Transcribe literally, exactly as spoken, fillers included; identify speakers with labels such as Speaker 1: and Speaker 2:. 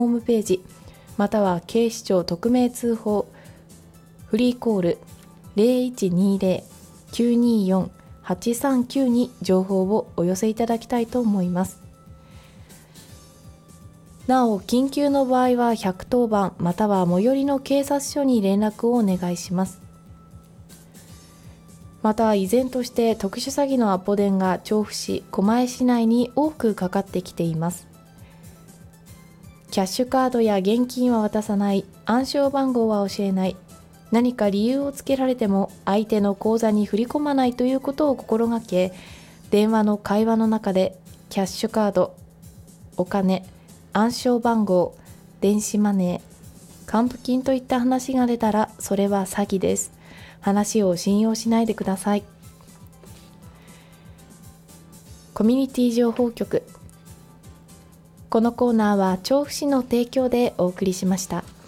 Speaker 1: ホームページまたは警視庁匿名通報フリーコール ゼロいちにゼロ きゅうによん はちさんきゅう に情報をお寄せいただきたいと思います。なお、緊急の場合はひゃくとおばんまたは最寄りの警察署に連絡をお願いします。また、依然として特殊詐欺のアポ電が調布市、狛江市内に多くかかってきています。キャッシュカードや現金は渡さない、暗証番号は教えない、何か理由をつけられても相手の口座に振り込まないということを心がけ、電話の会話の中でキャッシュカード、お金、暗証番号、電子マネー、還付金といった話が出たらそれは詐欺です。話を信用しないでください。コミュニティ情報局。このコーナーは調布市の提供でお送りしました。